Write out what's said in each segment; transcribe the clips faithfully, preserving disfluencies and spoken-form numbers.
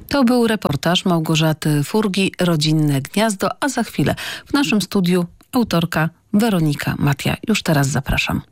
To był reportaż Małgorzaty Furgi, Rodzinne Gniazdo, a za chwilę w naszym studiu autorka Weronika Matia. Już teraz zapraszam.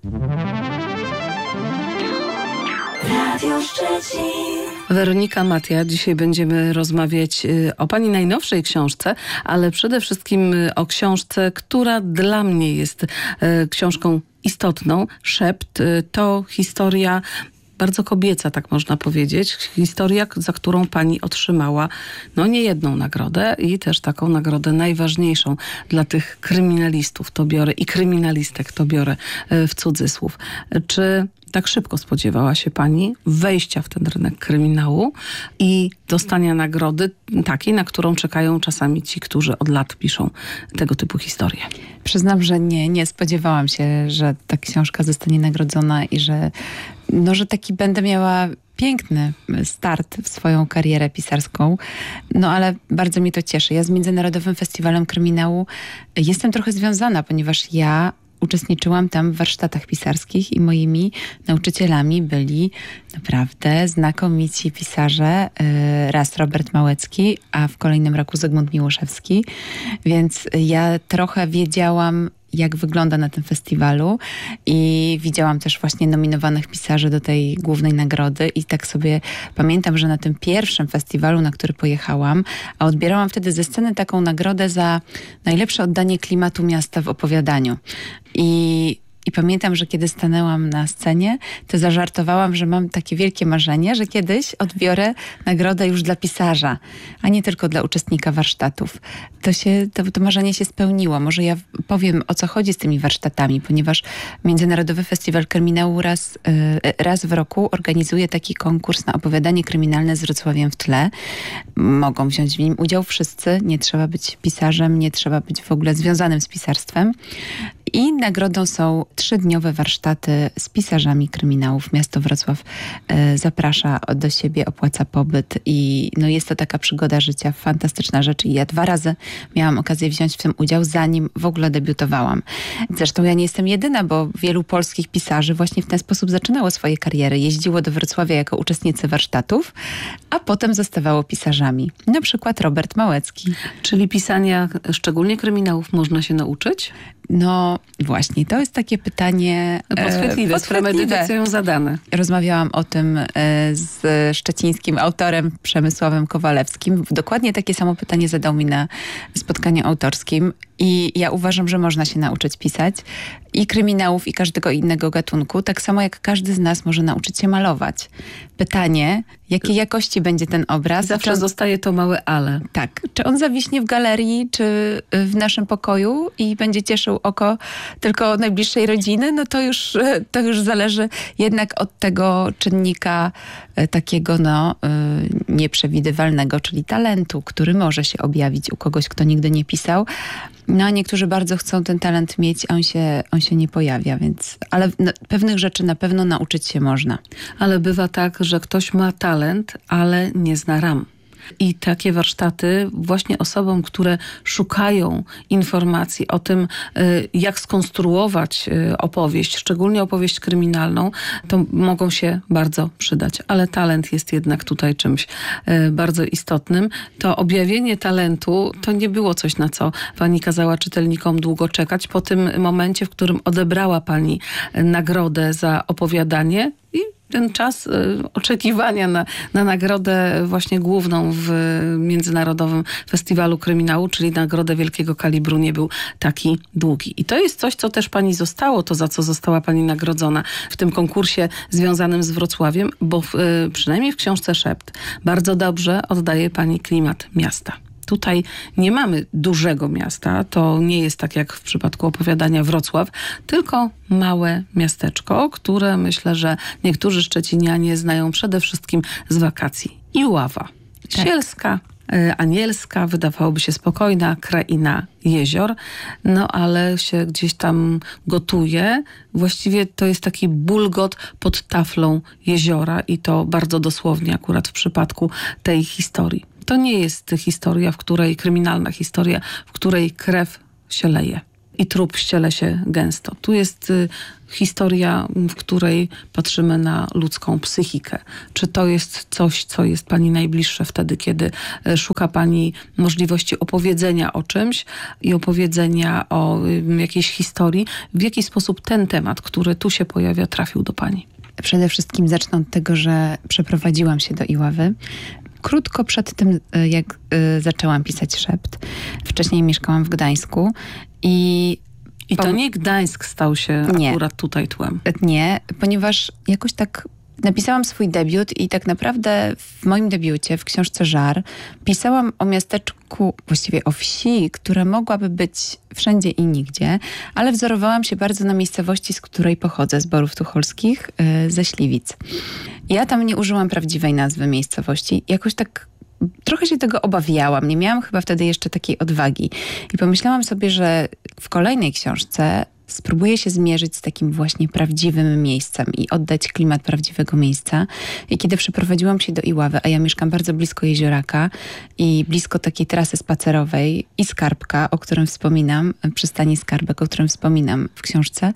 Radio Szczecin. Weronika Matia, dzisiaj będziemy rozmawiać o pani najnowszej książce, ale przede wszystkim o książce, która dla mnie jest książką istotną. Szept to historia bardzo kobieca, tak można powiedzieć. Historia, za którą pani otrzymała no nie jedną nagrodę i też taką nagrodę najważniejszą dla tych kryminalistów, to biorę, i kryminalistek, to biorę w cudzysłów. Czy tak szybko spodziewała się pani wejścia w ten rynek kryminału i dostania nagrody takiej, na którą czekają czasami ci, którzy od lat piszą tego typu historie? Przyznam, że nie, nie spodziewałam się, że ta książka zostanie nagrodzona i że, no, że taki będę miała piękny start w swoją karierę pisarską. No ale bardzo mnie to cieszy. Ja z Międzynarodowym Festiwalem Kryminału jestem trochę związana, ponieważ ja uczestniczyłam tam w warsztatach pisarskich i moimi nauczycielami byli naprawdę znakomici pisarze. Raz Robert Małecki, a w kolejnym roku Zygmunt Miłoszewski. Więc ja trochę wiedziałam, jak wygląda na tym festiwalu i widziałam też właśnie nominowanych pisarzy do tej głównej nagrody i tak sobie pamiętam, że na tym pierwszym festiwalu, na który pojechałam, a odbierałam wtedy ze sceny taką nagrodę za najlepsze oddanie klimatu miasta w opowiadaniu. I I pamiętam, że kiedy stanęłam na scenie, to zażartowałam, że mam takie wielkie marzenie, że kiedyś odbiorę nagrodę już dla pisarza, a nie tylko dla uczestnika warsztatów. To, się, to, to marzenie się spełniło. Może ja powiem, o co chodzi z tymi warsztatami, ponieważ Międzynarodowy Festiwal Kryminału raz, raz w roku organizuje taki konkurs na opowiadanie kryminalne z Wrocławiem w tle. Mogą wziąć w nim udział wszyscy. Nie trzeba być pisarzem, nie trzeba być w ogóle związanym z pisarstwem. I nagrodą są trzydniowe warsztaty z pisarzami kryminałów. Miasto Wrocław e, zaprasza do siebie, opłaca pobyt i no jest to taka przygoda życia, fantastyczna rzecz. I ja dwa razy miałam okazję wziąć w tym udział, zanim w ogóle debiutowałam. Zresztą ja nie jestem jedyna, bo wielu polskich pisarzy właśnie w ten sposób zaczynało swoje kariery. Jeździło do Wrocławia jako uczestnicy warsztatów, a potem zostawało pisarzami. Na przykład Robert Małecki. Czyli pisania szczególnie kryminałów można się nauczyć? No właśnie, to jest takie pytanie podchwytliwe, e, z premedytacją zadane. Rozmawiałam o tym e, z szczecińskim autorem Przemysławem Kowalewskim. Dokładnie takie samo pytanie zadał mi na spotkaniu autorskim i ja uważam, że można się nauczyć pisać i kryminałów, i każdego innego gatunku, tak samo jak każdy z nas może nauczyć się malować. Pytanie, jakiej jakości będzie ten obraz? Zawsze on, zostaje to małe ale. Tak. Czy on zawiśnie w galerii, czy w naszym pokoju i będzie cieszył oko tylko najbliższej rodziny? No to już, to już zależy jednak od tego czynnika takiego no, nieprzewidywalnego, czyli talentu, który może się objawić u kogoś, kto nigdy nie pisał. No a niektórzy bardzo chcą ten talent mieć, a on się, on się nie pojawia, więc... Ale no, pewnych rzeczy na pewno nauczyć się można. Ale bywa tak, że ktoś ma talent, ale nie zna ram. I takie warsztaty właśnie osobom, które szukają informacji o tym, jak skonstruować opowieść, szczególnie opowieść kryminalną, to mogą się bardzo przydać. Ale talent jest jednak tutaj czymś bardzo istotnym. To objawienie talentu to nie było coś, na co pani kazała czytelnikom długo czekać. Po tym momencie, w którym odebrała pani nagrodę za opowiadanie i ten czas y, oczekiwania na, na nagrodę właśnie główną w Międzynarodowym Festiwalu Kryminału, czyli nagrodę wielkiego kalibru, nie był taki długi. I to jest coś, co też pani zostało, to za co została pani nagrodzona w tym konkursie związanym z Wrocławiem, bo w, y, przynajmniej w książce Szept bardzo dobrze oddaje pani klimat miasta. Tutaj nie mamy dużego miasta, to nie jest tak jak w przypadku opowiadania Wrocław, tylko małe miasteczko, które myślę, że niektórzy szczecinianie znają przede wszystkim z wakacji. Iława, tak. Sielska, anielska, wydawałoby się spokojna kraina jezior, no ale się gdzieś tam gotuje. Właściwie to jest taki bulgot pod taflą jeziora i to bardzo dosłownie akurat w przypadku tej historii. To nie jest historia, w której, kryminalna historia, w której krew się leje. i trup ściele się gęsto. Tu jest y, historia, w której patrzymy na ludzką psychikę. Czy to jest coś, co jest pani najbliższe wtedy, kiedy y, szuka pani możliwości opowiedzenia o czymś i opowiedzenia o y, jakiejś historii? W jaki sposób ten temat, który tu się pojawia, trafił do pani? Przede wszystkim zacznę od tego, że przeprowadziłam się do Iławy. Krótko przed tym, jak y, zaczęłam pisać Szept. Wcześniej mieszkałam w Gdańsku i... I to nie Gdańsk stał się nie. akurat tutaj tłem. Nie, ponieważ jakoś tak napisałam swój debiut i tak naprawdę w moim debiucie, w książce Żar, pisałam o miasteczku, właściwie o wsi, która mogłaby być wszędzie i nigdzie, ale wzorowałam się bardzo na miejscowości, z której pochodzę, z Borów Tucholskich, yy, ze Śliwic. Ja tam nie użyłam prawdziwej nazwy miejscowości. Jakoś tak trochę się tego obawiałam. Nie miałam chyba wtedy jeszcze takiej odwagi. I pomyślałam sobie, że w kolejnej książce spróbuję się zmierzyć z takim właśnie prawdziwym miejscem i oddać klimat prawdziwego miejsca. I kiedy przeprowadziłam się do Iławy, a ja mieszkam bardzo blisko jezioraka i blisko takiej trasy spacerowej i Skarbka, o którym wspominam, przystani Skarbek, o którym wspominam w książce,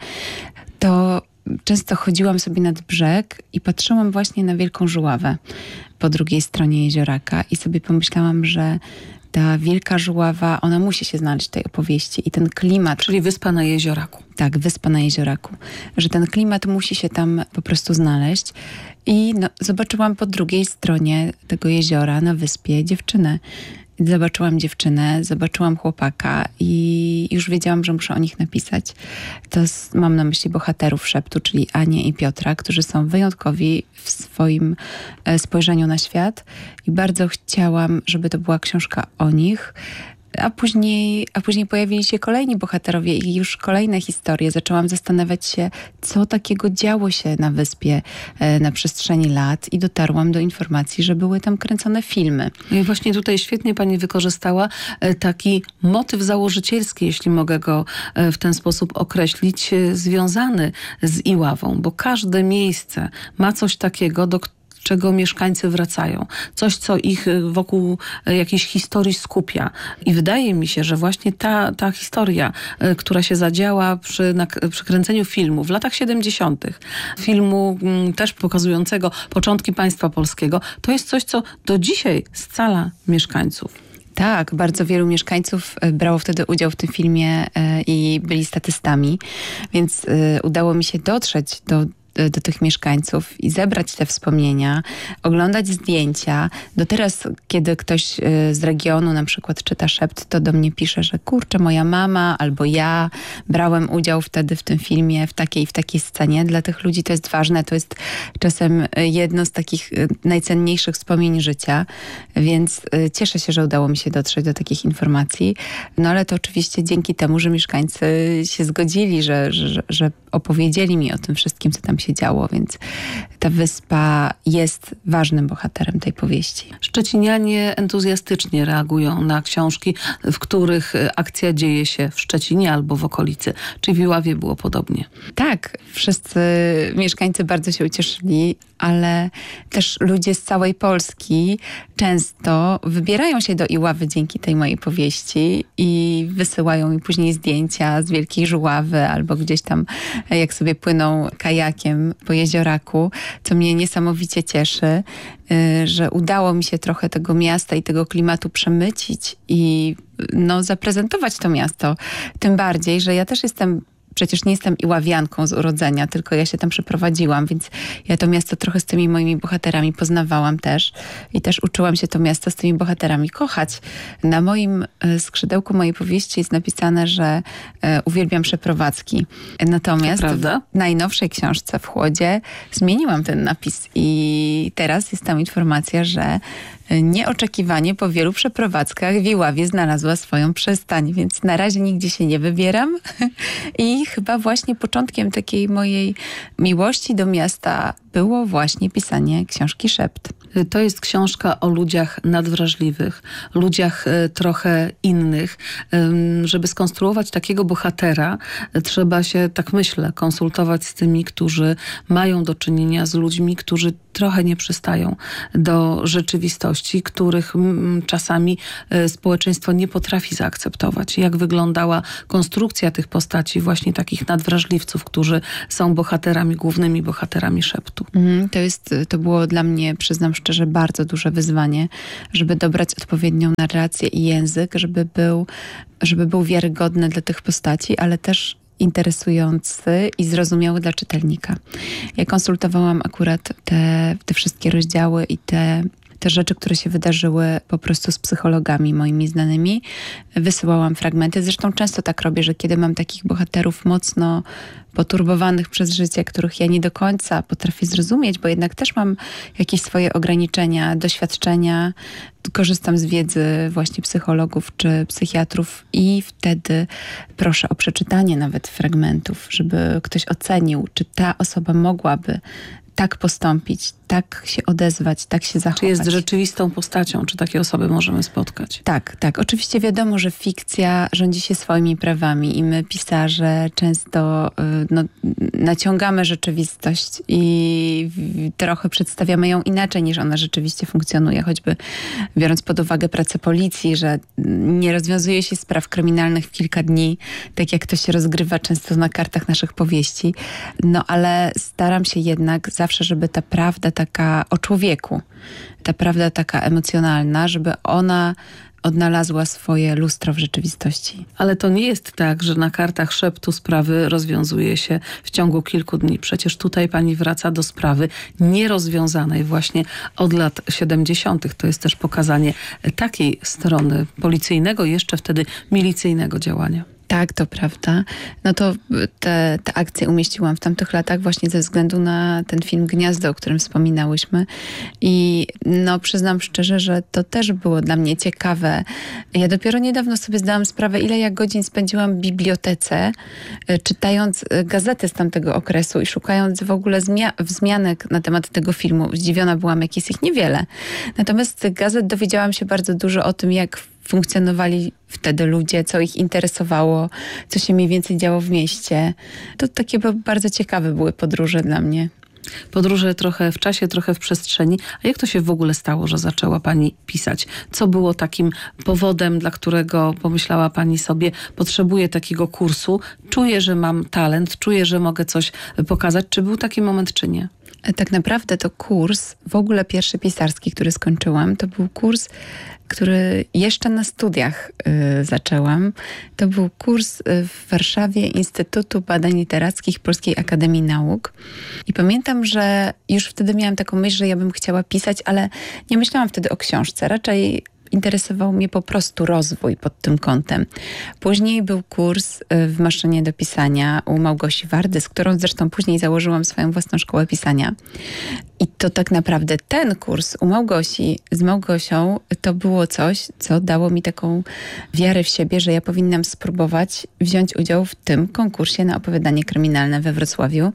to często chodziłam sobie nad brzeg i patrzyłam właśnie na Wielką Żuławę po drugiej stronie jezioraka i sobie pomyślałam, że ta Wielka Żuława, ona musi się znaleźć w tej opowieści i ten klimat... Czyli wyspa na jezioraku. Tak, wyspa na jezioraku. Że ten klimat musi się tam po prostu znaleźć. I no, zobaczyłam po drugiej stronie tego jeziora na wyspie dziewczynę. Zobaczyłam dziewczynę, zobaczyłam chłopaka i już wiedziałam, że muszę o nich napisać. To mam na myśli bohaterów Szeptu, czyli Anię i Piotra, którzy są wyjątkowi w swoim spojrzeniu na świat i bardzo chciałam, żeby to była książka o nich. A później, a później pojawili się kolejni bohaterowie i już kolejne historie. Zaczęłam zastanawiać się, co takiego działo się na wyspie e, na przestrzeni lat i dotarłam do informacji, że były tam kręcone filmy. I właśnie tutaj świetnie pani wykorzystała e, taki motyw założycielski, jeśli mogę go e, w ten sposób określić, e, związany z Iławą, bo każde miejsce ma coś takiego, do czego mieszkańcy wracają. Coś, co ich wokół jakiejś historii skupia. I wydaje mi się, że właśnie ta, ta historia, która się zadziała przy, na, przy kręceniu filmu w latach siedemdziesiątych, filmu m, też pokazującego początki państwa polskiego, to jest coś, co do dzisiaj scala mieszkańców. Tak, bardzo wielu mieszkańców brało wtedy udział w tym filmie i byli statystami, więc udało mi się dotrzeć do do tych mieszkańców i zebrać te wspomnienia, oglądać zdjęcia. Do teraz, kiedy ktoś z regionu na przykład czyta Szept, to do mnie pisze, że kurczę, moja mama albo ja brałem udział wtedy w tym filmie, w takiej w takiej scenie. Dla tych ludzi to jest ważne. To jest czasem jedno z takich najcenniejszych wspomnień życia, więc cieszę się, że udało mi się dotrzeć do takich informacji. No ale to oczywiście dzięki temu, że mieszkańcy się zgodzili, że, że, że opowiedzieli mi o tym wszystkim, co tam się działo, więc ta wyspa jest ważnym bohaterem tej powieści. Szczecinianie entuzjastycznie reagują na książki, w których akcja dzieje się w Szczecinie albo w okolicy. Czy w Iławie było podobnie? Tak, wszyscy mieszkańcy bardzo się ucieszyli, ale też ludzie z całej Polski często wybierają się do Iławy dzięki tej mojej powieści i wysyłają mi później zdjęcia z Wielkiej Żuławy albo gdzieś tam, jak sobie płyną kajakiem po jezioraku, co mnie niesamowicie cieszy, że udało mi się trochę tego miasta i tego klimatu przemycić i no, zaprezentować to miasto. Tym bardziej, że ja też jestem Przecież nie jestem iławianką z urodzenia, tylko ja się tam przeprowadziłam, więc ja to miasto trochę z tymi moimi bohaterami poznawałam też i też uczyłam się to miasto z tymi bohaterami kochać. Na moim skrzydełku mojej powieści jest napisane, że uwielbiam przeprowadzki. Natomiast w najnowszej książce W chłodzie zmieniłam ten napis i teraz jest tam informacja, że nieoczekiwanie po wielu przeprowadzkach w Iławie znalazła swoją przystań, więc na razie nigdzie się nie wybieram i chyba właśnie początkiem takiej mojej miłości do miasta było właśnie pisanie książki Szept. To jest książka o ludziach nadwrażliwych, ludziach trochę innych. Żeby skonstruować takiego bohatera, trzeba się, tak myślę, konsultować z tymi, którzy mają do czynienia z ludźmi, którzy trochę nie przystają do rzeczywistości, których czasami społeczeństwo nie potrafi zaakceptować. Jak wyglądała konstrukcja tych postaci, właśnie takich nadwrażliwców, którzy są bohaterami, głównymi bohaterami Szeptu. Mm, to jest, to było dla mnie, przyznam szczerze, bardzo duże wyzwanie, żeby dobrać odpowiednią narrację i język, żeby był, żeby był wiarygodny dla tych postaci, ale też interesujący i zrozumiały dla czytelnika. Ja konsultowałam akurat te, te wszystkie rozdziały i te, te rzeczy, które się wydarzyły po prostu z psychologami moimi znanymi. Wysyłałam fragmenty. Zresztą często tak robię, że kiedy mam takich bohaterów mocno poturbowanych przez życie, których ja nie do końca potrafię zrozumieć, bo jednak też mam jakieś swoje ograniczenia, doświadczenia, korzystam z wiedzy właśnie psychologów czy psychiatrów i wtedy proszę o przeczytanie nawet fragmentów, żeby ktoś ocenił, czy ta osoba mogłaby tak postąpić, tak się odezwać, tak się zachować. Czy jest rzeczywistą postacią? Czy takie osoby możemy spotkać? Tak, tak. Oczywiście wiadomo, że fikcja rządzi się swoimi prawami i my, pisarze, często no, naciągamy rzeczywistość i trochę przedstawiamy ją inaczej, niż ona rzeczywiście funkcjonuje. Choćby biorąc pod uwagę pracę policji, że nie rozwiązuje się spraw kryminalnych w kilka dni, tak jak to się rozgrywa często na kartach naszych powieści. No ale staram się jednak zawsze, żeby ta prawda taka o człowieku, ta prawda taka emocjonalna, żeby ona odnalazła swoje lustro w rzeczywistości. Ale to nie jest tak, że na kartach Szeptu sprawy rozwiązuje się w ciągu kilku dni. Przecież tutaj pani wraca do sprawy nierozwiązanej właśnie od lat siedemdziesiątych. To jest też pokazanie takiej strony policyjnego, jeszcze wtedy milicyjnego działania. Tak, to prawda. No to te, te akcje umieściłam w tamtych latach właśnie ze względu na ten film Gniazdo, o którym wspominałyśmy. I no przyznam szczerze, że to też było dla mnie ciekawe. Ja dopiero niedawno sobie zdałam sprawę, ile ja godzin spędziłam w bibliotece, czytając gazety z tamtego okresu i szukając w ogóle zmia- wzmianek na temat tego filmu. Zdziwiona byłam, jak jest ich niewiele. Natomiast z tych gazet dowiedziałam się bardzo dużo o tym, jak funkcjonowali wtedy ludzie, co ich interesowało, co się mniej więcej działo w mieście. To takie bardzo ciekawe były podróże dla mnie. Podróże trochę w czasie, trochę w przestrzeni. A jak to się w ogóle stało, że zaczęła pani pisać? Co było takim powodem, dla którego pomyślała pani sobie, potrzebuję takiego kursu, czuję, że mam talent, czuję, że mogę coś pokazać. Czy był taki moment, czy nie? Tak naprawdę to kurs, w ogóle pierwszy pisarski, który skończyłam, to był kurs, który jeszcze na studiach y, zaczęłam. To był kurs w Warszawie Instytutu Badań Literackich Polskiej Akademii Nauk. I pamiętam, że już wtedy miałam taką myśl, że ja bym chciała pisać, ale nie myślałam wtedy o książce. Raczej interesował mnie po prostu rozwój pod tym kątem. Później był kurs w maszynie do pisania u Małgosi Wardy, z którą zresztą później założyłam swoją własną szkołę pisania. I to tak naprawdę ten kurs u Małgosi z Małgosią to było coś, co dało mi taką wiarę w siebie, że ja powinnam spróbować wziąć udział w tym konkursie na opowiadanie kryminalne we Wrocławiu.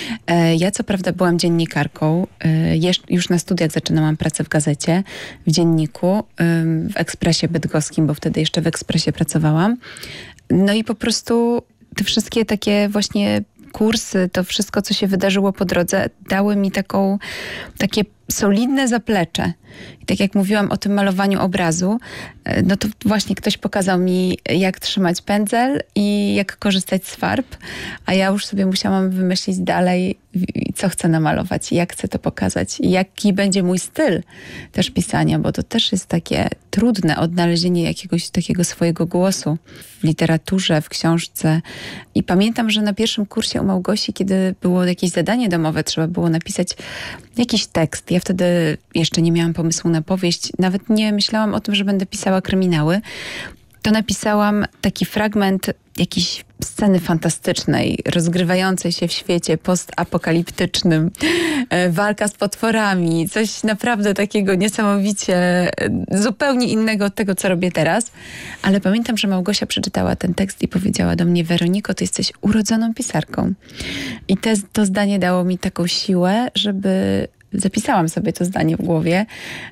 Ja co prawda byłam dziennikarką. Już na studiach zaczynałam pracę w gazecie, w dzienniku, w Ekspresie Bydgoskim, bo wtedy jeszcze w Ekspresie pracowałam. No i po prostu te wszystkie takie właśnie kursy, to wszystko, co się wydarzyło po drodze, dały mi taką, takie solidne zaplecze. I tak jak mówiłam o tym malowaniu obrazu, no to właśnie ktoś pokazał mi, jak trzymać pędzel i jak korzystać z farb, a ja już sobie musiałam wymyślić dalej, co chcę namalować i jak chcę to pokazać. I jaki będzie mój styl też pisania, bo to też jest takie trudne odnalezienie jakiegoś takiego swojego głosu w literaturze, w książce. I pamiętam, że na pierwszym kursie u Małgosi, kiedy było jakieś zadanie domowe, trzeba było napisać jakiś tekst. Ja wtedy jeszcze nie miałam pomysłu na powieść. Nawet nie myślałam o tym, że będę pisała kryminały. To napisałam taki fragment jakiejś sceny fantastycznej, rozgrywającej się w świecie postapokaliptycznym. Walka z potworami. Coś naprawdę takiego niesamowicie zupełnie innego od tego, co robię teraz. Ale pamiętam, że Małgosia przeczytała ten tekst i powiedziała do mnie: Weroniko, ty jesteś urodzoną pisarką. I te, to zdanie dało mi taką siłę, żeby zapisałam sobie to zdanie w głowie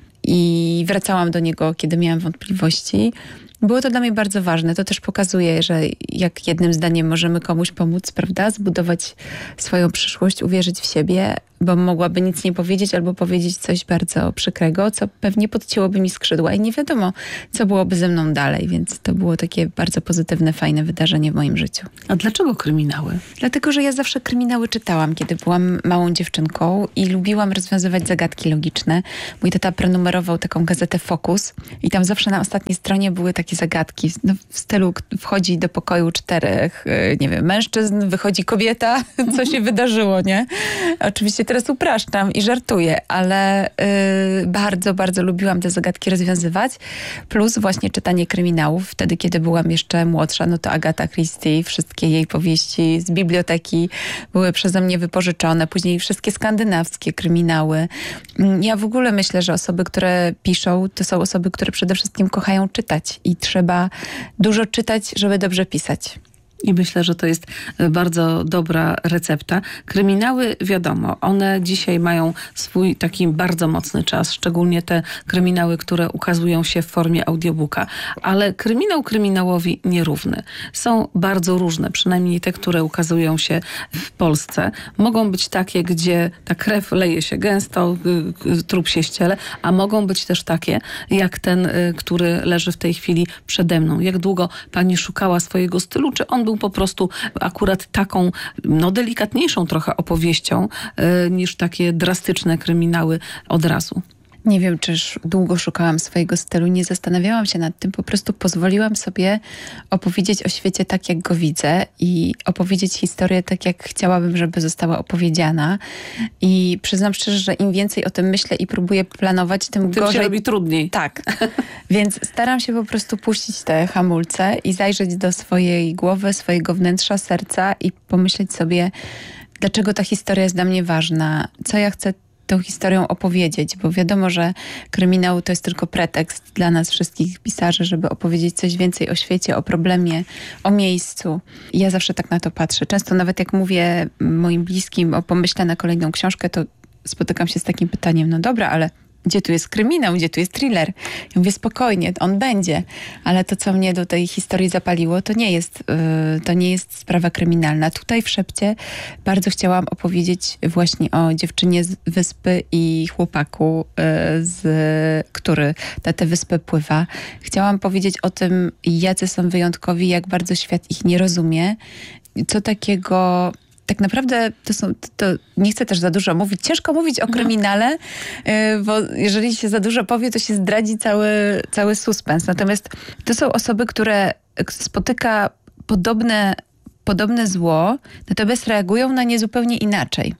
i wracałam do niego, kiedy miałam wątpliwości. Było to dla mnie bardzo ważne. To też pokazuje, że jak jednym zdaniem możemy komuś pomóc, prawda? Zbudować swoją przyszłość, uwierzyć w siebie, bo mogłaby nic nie powiedzieć albo powiedzieć coś bardzo przykrego, co pewnie podcięłoby mi skrzydła i nie wiadomo, co byłoby ze mną dalej. Więc to było takie bardzo pozytywne, fajne wydarzenie w moim życiu. A dlaczego kryminały? Dlatego, że ja zawsze kryminały czytałam, kiedy byłam małą dziewczynką i lubiłam rozwiązywać zagadki logiczne. Mój tata prenumerował taką gazetę Focus i tam zawsze na ostatniej stronie były takie zagadki no, w stylu wchodzi do pokoju czterech, nie wiem, mężczyzn, wychodzi kobieta, co się wydarzyło, nie? Oczywiście teraz upraszczam i żartuję, ale yy, bardzo, bardzo lubiłam te zagadki rozwiązywać. Plus właśnie czytanie kryminałów. Wtedy, kiedy byłam jeszcze młodsza, no to Agata Christie, wszystkie jej powieści z biblioteki były przeze mnie wypożyczone. Później wszystkie skandynawskie kryminały. Ja w ogóle myślę, że osoby, które piszą, to są osoby, które przede wszystkim kochają czytać i trzeba dużo czytać, żeby dobrze pisać. I myślę, że to jest bardzo dobra recepta. Kryminały, wiadomo, one dzisiaj mają swój taki bardzo mocny czas, szczególnie te kryminały, które ukazują się w formie audiobooka. Ale kryminał kryminałowi nierówny. Są bardzo różne, przynajmniej te, które ukazują się w Polsce. Mogą być takie, gdzie ta krew leje się gęsto, trup się ściele, a mogą być też takie, jak ten, który leży w tej chwili przede mną. Jak długo pani szukała swojego stylu, czy on był po prostu akurat taką, no delikatniejszą trochę opowieścią y, niż takie drastyczne kryminały od razu? Nie wiem, czyż długo szukałam swojego stylu, nie zastanawiałam się nad tym, po prostu pozwoliłam sobie opowiedzieć o świecie tak, jak go widzę i opowiedzieć historię tak, jak chciałabym, żeby została opowiedziana. I przyznam szczerze, że im więcej o tym myślę i próbuję planować, tym, tym gorzej. się robi trudniej. Tak. Więc staram się po prostu puścić te hamulce i zajrzeć do swojej głowy, swojego wnętrza, serca i pomyśleć sobie, dlaczego ta historia jest dla mnie ważna, co ja chcę tą historią opowiedzieć, bo wiadomo, że kryminał to jest tylko pretekst dla nas wszystkich pisarzy, żeby opowiedzieć coś więcej o świecie, o problemie, o miejscu. I ja zawsze tak na to patrzę. Często nawet jak mówię moim bliskim o pomyśle na kolejną książkę, to spotykam się z takim pytaniem, no dobra, ale gdzie tu jest kryminał, gdzie tu jest thriller? Ja mówię, spokojnie, on będzie. Ale to, co mnie do tej historii zapaliło, to nie jest, yy, to nie jest sprawa kryminalna. Tutaj w Szepcie bardzo chciałam opowiedzieć właśnie o dziewczynie z wyspy i chłopaku, yy, z, który na tę wyspę pływa. Chciałam powiedzieć o tym, jacy są wyjątkowi, jak bardzo świat ich nie rozumie. Co takiego... Tak naprawdę to są, to, to nie chcę też za dużo mówić. Ciężko mówić o kryminale, no. Bo jeżeli się za dużo powie, to się zdradzi cały, cały suspens. Natomiast to są osoby, które spotyka podobne, podobne zło, natomiast reagują na nie zupełnie inaczej.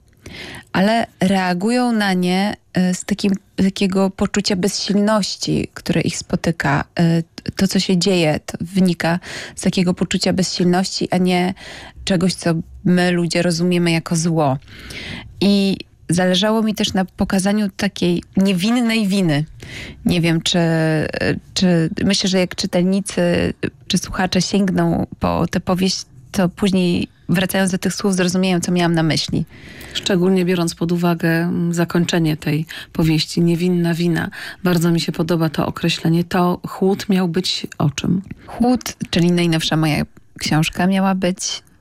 Ale reagują na nie z takim, takiego poczucia bezsilności, które ich spotyka. To, co się dzieje, to wynika z takiego poczucia bezsilności, a nie czegoś, co my ludzie rozumiemy jako zło. I zależało mi też na pokazaniu takiej niewinnej winy. Nie wiem, czy, czy myślę, że jak czytelnicy czy słuchacze sięgną po tę powieść, to później wracając do tych słów zrozumieją, co miałam na myśli. Szczególnie biorąc pod uwagę zakończenie tej powieści, niewinna wina. Bardzo mi się podoba to określenie. To chłód miał być o czym? Chłód, czyli najnowsza moja książka, miała być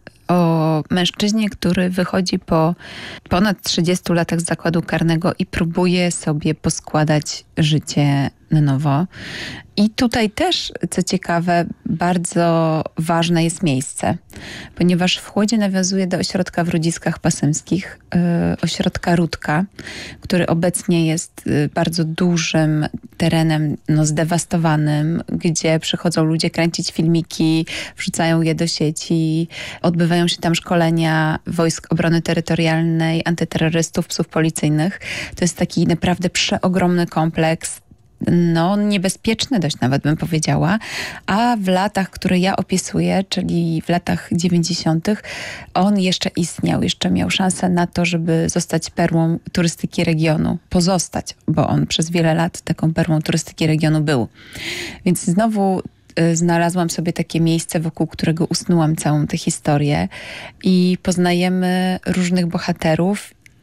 o mężczyźnie, który wychodzi po ponad trzydziestu latach z zakładu karnego i próbuje sobie poskładać życie na nowo. I tutaj też, co ciekawe, bardzo ważne jest miejsce, ponieważ w Chłodzie nawiązuje do ośrodka w Rudziskach Pasymskich, yy, ośrodka Rudka, który obecnie jest yy, bardzo dużym terenem no, zdewastowanym, gdzie przychodzą ludzie kręcić filmiki, wrzucają je do sieci, odbywają się tam szkolenia Wojsk Obrony Terytorialnej, antyterrorystów, psów policyjnych. To jest taki naprawdę przeogromny kompleks, no niebezpieczny dość nawet bym powiedziała, a w latach, które ja opisuję, czyli w latach dziewięćdziesiątych, on jeszcze istniał, jeszcze miał szansę na to, żeby zostać perłą turystyki regionu, pozostać, bo on przez wiele lat taką perłą turystyki regionu był. Więc znowu znalazłam sobie takie miejsce, wokół którego usnułam całą tę historię i poznajemy różnych bohaterów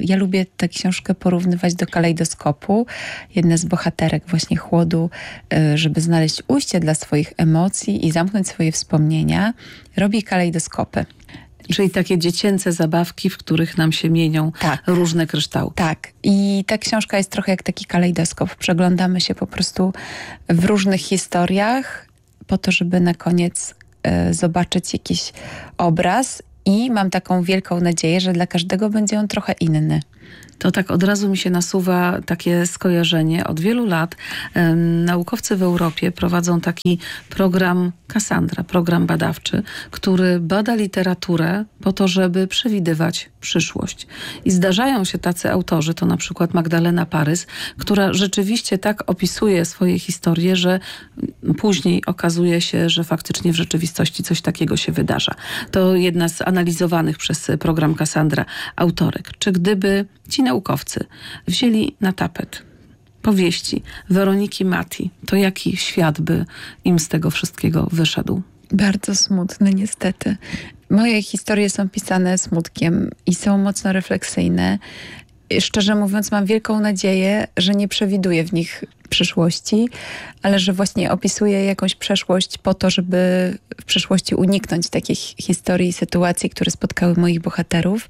Ja lubię tę książkę porównywać do kalejdoskopu. Jedna z bohaterek właśnie Chłodu, żeby znaleźć ujście dla swoich emocji i zamknąć swoje wspomnienia, robi kalejdoskopy. Czyli takie dziecięce zabawki, w których nam się mienią tak. różne kryształki. Tak. I ta książka jest trochę jak taki kalejdoskop. Przeglądamy się po prostu w różnych historiach po to, żeby na koniec y, zobaczyć jakiś obraz. I mam taką wielką nadzieję, że dla każdego będzie on trochę inny. To tak od razu mi się nasuwa takie skojarzenie. Od wielu lat e, naukowcy w Europie prowadzą taki program Cassandra, program badawczy, który bada literaturę po to, żeby przewidywać przyszłość. I zdarzają się tacy autorzy, to na przykład Magdalena Parys, która rzeczywiście tak opisuje swoje historie, że później okazuje się, że faktycznie w rzeczywistości coś takiego się wydarza. To jedna z analizowanych przez program Cassandra autorek. Czy gdyby ci naukowcy wzięli na tapet powieści Weroniki Mati, to jaki świat by im z tego wszystkiego wyszedł? Bardzo smutny niestety. Moje historie są pisane smutkiem i są mocno refleksyjne. Szczerze mówiąc, mam wielką nadzieję, że nie przewiduję w nich przyszłości, ale że właśnie opisuję jakąś przeszłość po to, żeby w przyszłości uniknąć takich historii i sytuacji, które spotkały moich bohaterów.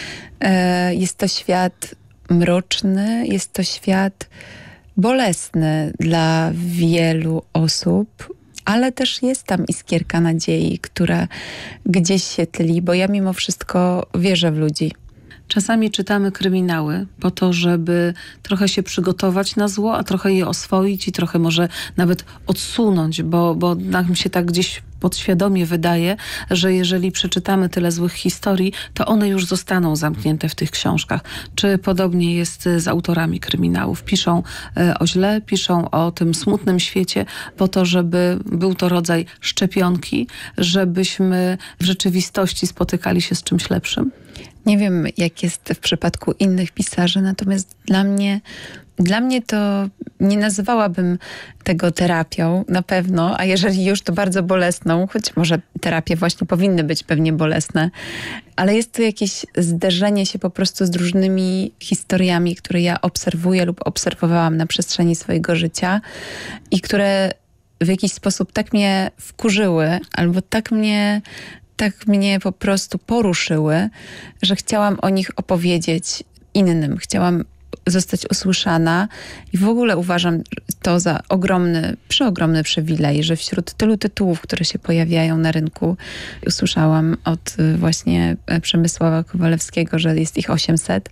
Jest to świat mroczny, jest to świat bolesny dla wielu osób, ale też jest tam iskierka nadziei, która gdzieś się tli, bo ja mimo wszystko wierzę w ludzi. Czasami czytamy kryminały po to, żeby trochę się przygotować na zło, a trochę je oswoić i trochę może nawet odsunąć, bo, bo nam się tak gdzieś podświadomie wydaje, że jeżeli przeczytamy tyle złych historii, to one już zostaną zamknięte w tych książkach. Czy podobnie jest z autorami kryminałów? Piszą o źle, piszą o tym smutnym świecie po to, żeby był to rodzaj szczepionki, żebyśmy w rzeczywistości spotykali się z czymś lepszym? Nie wiem, jak jest w przypadku innych pisarzy, natomiast dla mnie, dla mnie to nie nazywałabym tego terapią, na pewno, a jeżeli już, to bardzo bolesną, choć może terapie właśnie powinny być pewnie bolesne, ale jest to jakieś zderzenie się po prostu z różnymi historiami, które ja obserwuję lub obserwowałam na przestrzeni swojego życia i które w jakiś sposób tak mnie wkurzyły, albo tak mnie... tak mnie po prostu poruszyły, że chciałam o nich opowiedzieć innym. Chciałam zostać usłyszana i w ogóle uważam to za ogromny, przeogromny przywilej, że wśród tylu tytułów, które się pojawiają na rynku, usłyszałam od właśnie Przemysława Kowalewskiego, że jest ich osiemset,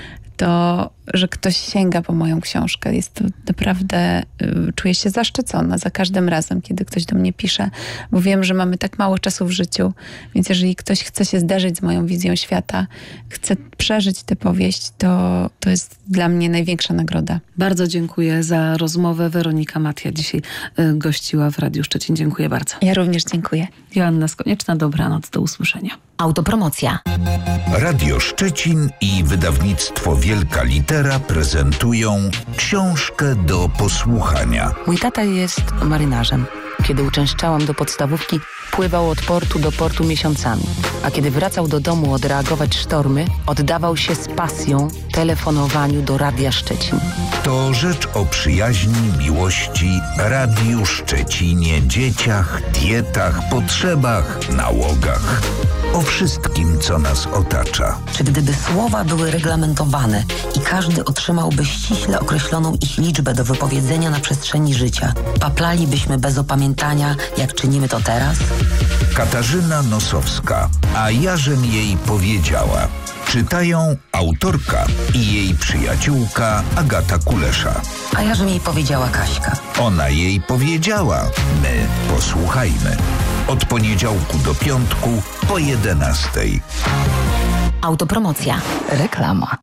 to, że ktoś sięga po moją książkę. Jest to naprawdę, y, czuję się zaszczycona za każdym razem, kiedy ktoś do mnie pisze, bo wiem, że mamy tak mało czasu w życiu, więc jeżeli ktoś chce się zderzyć z moją wizją świata, chce przeżyć tę powieść, to, to jest dla mnie największa nagroda. Bardzo dziękuję za rozmowę. Weronika Matia dzisiaj y, gościła w Radiu Szczecin. Dziękuję bardzo. Ja również dziękuję. Joanna Skonieczna, dobranoc, do usłyszenia. Autopromocja. Radio Szczecin i wydawnictwo Wielka Litera prezentują książkę do posłuchania. Mój tata jest marynarzem. Kiedy uczęszczałam do podstawówki, pływał od portu do portu miesiącami. A kiedy wracał do domu odreagować sztormy, oddawał się z pasją telefonowaniu do Radia Szczecin. To rzecz o przyjaźni, miłości, Radiu Szczecinie, dzieciach, dietach, potrzebach, nałogach. O wszystkim, co nas otacza. Czy gdyby słowa były reglamentowane i każdy otrzymałby ściśle określoną ich liczbę do wypowiedzenia na przestrzeni życia, paplalibyśmy bez opamiętania, jak czynimy to teraz? Katarzyna Nosowska, a jażem jej powiedziała. Czytają autorka i jej przyjaciółka Agata Kulesza. A jażem jej powiedziała Kaśka. Ona jej powiedziała, my posłuchajmy. Od poniedziałku do piątku po jedenastej. Autopromocja. Reklama.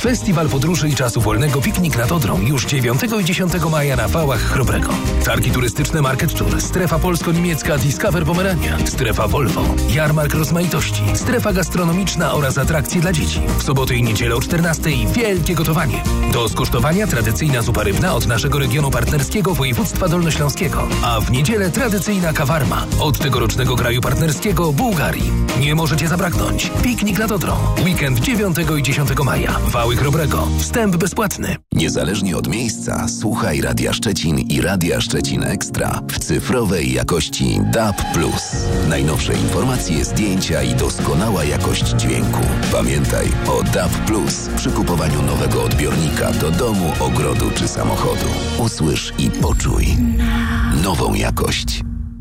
Festiwal Podróży i Czasu Wolnego Piknik nad Odrą już dziewiątego i dziesiątego maja na Wałach Chrobrego. Targi turystyczne Market Tour, strefa polsko-niemiecka Discover Pomerania, strefa Volvo, jarmark rozmaitości, strefa gastronomiczna oraz atrakcje dla dzieci. W soboty i niedzielę o czternastej wielkie gotowanie. Do skosztowania tradycyjna zupa rybna od naszego regionu partnerskiego województwa dolnośląskiego, a w niedzielę tradycyjna kawarma od tegorocznego kraju partnerskiego Bułgarii. Nie możecie zabraknąć. Piknik nad Odrą. Weekend dziewiątego i dziesiątego maja. Wały Chrobrego. Wstęp bezpłatny. Niezależnie od miejsca, słuchaj Radia Szczecin i Radia Szczecin Ekstra w cyfrowej jakości D A B plus. Najnowsze informacje, zdjęcia i doskonała jakość dźwięku. Pamiętaj o D A B plus przy kupowaniu nowego odbiornika do domu, ogrodu czy samochodu. Usłysz i poczuj nową jakość.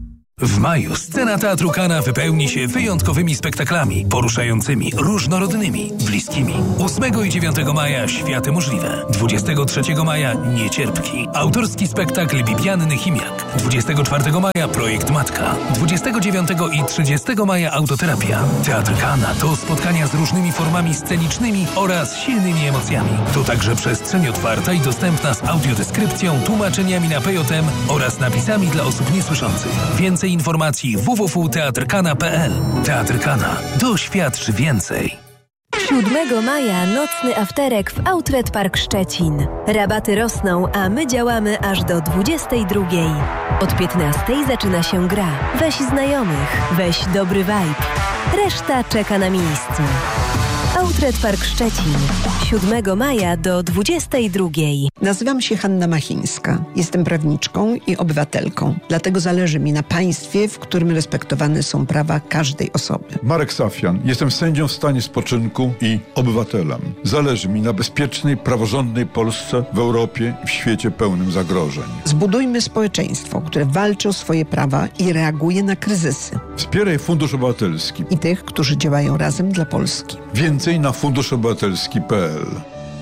W maju scena Teatru Kana wypełni się wyjątkowymi spektaklami, poruszającymi, różnorodnymi, bliskimi. ósmego i dziewiątego maja Światy Możliwe. dwudziestego trzeciego maja Niecierpki. Autorski spektakl Bibianny Chimiak. dwudziestego czwartego maja Projekt Matka. dwudziestego dziewiątego i trzydziestego maja Autoterapia. Teatr Kana to spotkania z różnymi formami scenicznymi oraz silnymi emocjami. To także przestrzeń otwarta i dostępna z audiodeskrypcją, tłumaczeniami na P J M oraz napisami dla osób niesłyszących. Więcej informacji w w w kropka teatr kana kropka p l. Teatr Kana. Doświadcz więcej. siódmego maja nocny afterek w Outlet Park Szczecin. Rabaty rosną, a my działamy aż do dwudziestej drugiej. Od piętnastej zaczyna się gra. Weź znajomych, weź dobry vibe. Reszta czeka na miejscu. Outlet Park Szczecin. siódmego maja do dwudziestej drugiej. Nazywam się Hanna Machińska. Jestem prawniczką i obywatelką. Dlatego zależy mi na państwie, w którym respektowane są prawa każdej osoby. Marek Safian. Jestem sędzią w stanie spoczynku i obywatelem. Zależy mi na bezpiecznej, praworządnej Polsce w Europie i w świecie pełnym zagrożeń. Zbudujmy społeczeństwo, które walczy o swoje prawa i reaguje na kryzysy. Wspieraj Fundusz Obywatelski I tych, którzy działają razem dla Polski. Więcej na fundusz obywatelski kropka p l.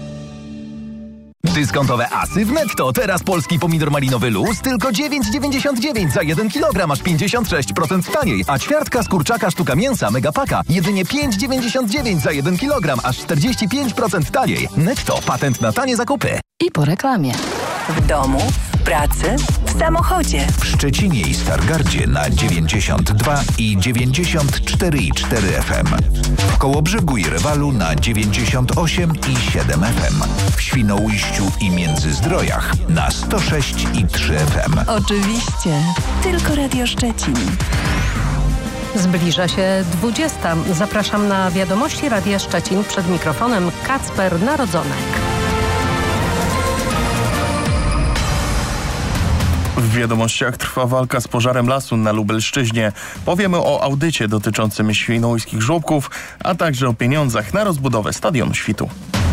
Dyskontowe asy w Netto. Teraz polski pomidor malinowy luz tylko dziewięć dziewięćdziesiąt dziewięć za jeden kilogram, aż pięćdziesiąt sześć procent taniej. A ćwiartka z kurczaka sztuka mięsa Megapaka jedynie pięć dziewięćdziesiąt dziewięć za jeden kilogram, aż czterdzieści pięć procent taniej. Netto. Patent na tanie zakupy. I po reklamie. W domu, w pracy, w samochodzie. W Szczecinie i Stargardzie na dziewięćdziesiąt dwa i dziewięćdziesiąt cztery i cztery F M. W Kołobrzegu i Rewalu na dziewięćdziesiąt osiem i siedem F M. W Świnoujściu i Międzyzdrojach na sto sześć i trzy F M. Oczywiście. Tylko Radio Szczecin. Zbliża się dwudziesta. Zapraszam na wiadomości Radia Szczecin. Przed mikrofonem Kacper Narodzonek. W wiadomościach trwa walka z pożarem lasu na Lubelszczyźnie. Powiemy o audycie dotyczącym świnoujskich żłobków, a także o pieniądzach na rozbudowę Stadionu Świtu.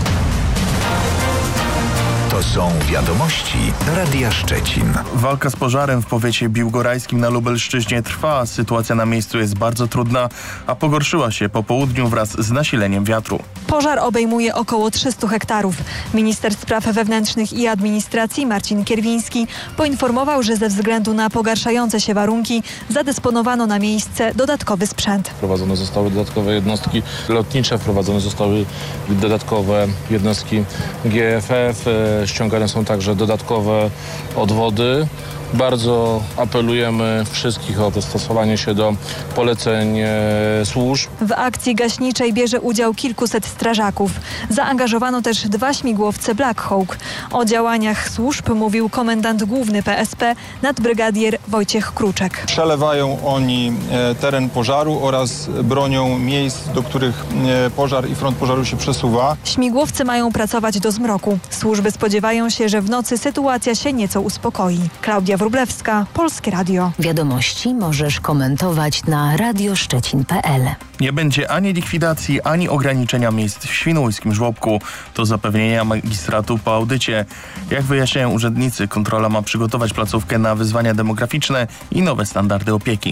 To są wiadomości Radia Szczecin. Walka z pożarem w powiecie biłgorajskim na Lubelszczyźnie trwa. Sytuacja na miejscu jest bardzo trudna, a pogorszyła się po południu wraz z nasileniem wiatru. Pożar obejmuje około trzysta hektarów. Minister Spraw Wewnętrznych i Administracji Marcin Kierwiński poinformował, że ze względu na pogarszające się warunki zadysponowano na miejsce dodatkowy sprzęt. Wprowadzone zostały dodatkowe jednostki lotnicze, wprowadzone zostały dodatkowe jednostki G F F, ściągane są także dodatkowe odwody. Bardzo apelujemy wszystkich o dostosowanie się do poleceń e, służb. W akcji gaśniczej bierze udział kilkuset strażaków. Zaangażowano też dwa śmigłowce Black Hawk. O działaniach służb mówił komendant główny P S P nadbrygadier Wojciech Kruczek. Przelewają oni e, teren pożaru oraz bronią miejsc, do których e, pożar i front pożaru się przesuwa. Śmigłowce mają pracować do zmroku. Służby spodziewają się, że w nocy sytuacja się nieco uspokoi. Klaudia Wróblewska, Polskie Radio. Wiadomości możesz komentować na radioszczecin kropka p l. Nie będzie ani likwidacji, ani ograniczenia miejsc w świnoujskim żłobku. To zapewnienia magistratu po audycie. Jak wyjaśniają urzędnicy, kontrola ma przygotować placówkę na wyzwania demograficzne i nowe standardy opieki.